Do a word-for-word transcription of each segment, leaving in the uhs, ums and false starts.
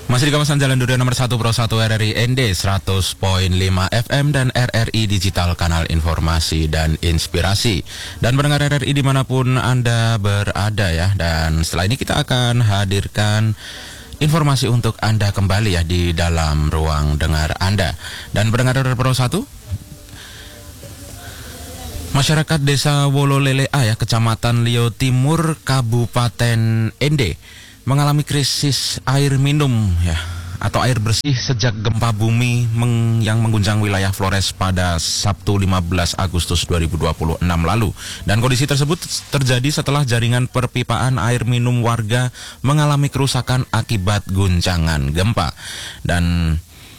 Masih di kawasan Jalan Duren nomor satu Pro satu R R I N D seratus koma lima F M dan R R I Digital, kanal informasi dan inspirasi. Dan pendengar R R I dimanapun Anda berada ya. Dan setelah ini kita akan hadirkan informasi untuk Anda kembali ya di dalam ruang dengar Anda. Dan pendengar R R I Pro satu, masyarakat Desa Wololele A ya, Kecamatan Lio Timur, Kabupaten N D mengalami krisis air minum ya atau air bersih sejak gempa bumi meng, yang mengguncang wilayah Flores pada Sabtu lima belas Agustus dua ribu dua puluh enam lalu. Dan kondisi tersebut terjadi setelah jaringan perpipaan air minum warga mengalami kerusakan akibat guncangan gempa. Dan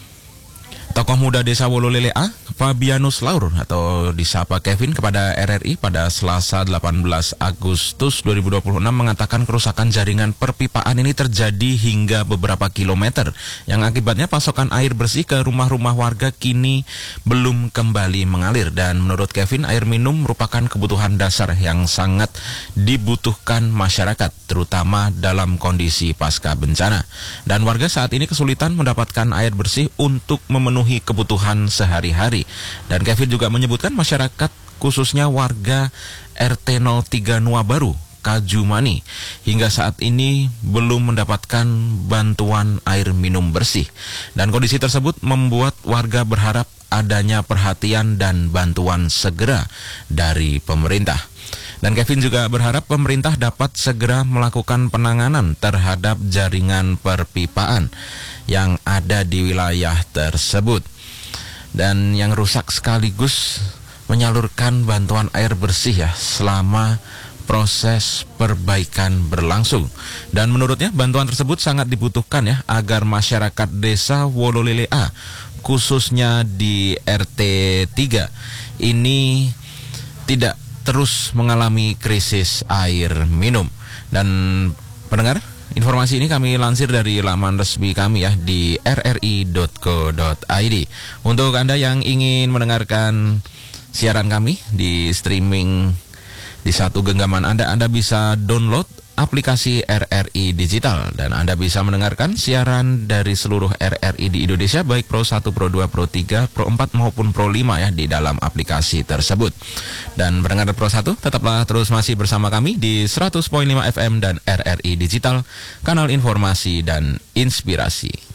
tokoh muda Desa Wololele A, Fabianus Laur atau disapa Kevin, kepada R R I pada Selasa delapan belas Agustus dua ribu dua puluh enam mengatakan kerusakan jaringan perpipaan ini terjadi hingga beberapa kilometer, yang akibatnya pasokan air bersih ke rumah-rumah warga kini belum kembali mengalir. Dan menurut Kevin, air minum merupakan kebutuhan dasar yang sangat dibutuhkan masyarakat, terutama dalam kondisi pasca bencana. Dan warga saat ini kesulitan mendapatkan air bersih untuk memenuhi kebutuhan sehari-hari. Dan Kevin juga menyebutkan masyarakat, khususnya warga R T nol tiga Nuwa Baru, Kajumani, hingga saat ini belum mendapatkan bantuan air minum bersih. Dan kondisi tersebut membuat warga berharap adanya perhatian dan bantuan segera dari pemerintah. Dan Kevin juga berharap pemerintah dapat segera melakukan penanganan terhadap jaringan perpipaan yang ada di wilayah tersebut dan yang rusak, sekaligus menyalurkan bantuan air bersih ya selama proses perbaikan berlangsung. Dan menurutnya bantuan tersebut sangat dibutuhkan ya agar masyarakat Desa Wololele A, khususnya di R T tiga ini tidak terus mengalami krisis air minum. Dan pendengar, informasi ini kami lansir dari laman resmi kami ya di r r i dot co dot i d. Untuk Anda yang ingin mendengarkan siaran kami di streaming di satu genggaman Anda, Anda bisa download aplikasi R R I Digital dan Anda bisa mendengarkan siaran dari seluruh R R I di Indonesia, baik Pro satu, Pro dua, Pro tiga, Pro empat maupun Pro lima ya di dalam aplikasi tersebut. Dan pendengar Pro satu, tetaplah terus masih bersama kami di seratus koma lima F M dan R R I Digital, kanal informasi dan inspirasi.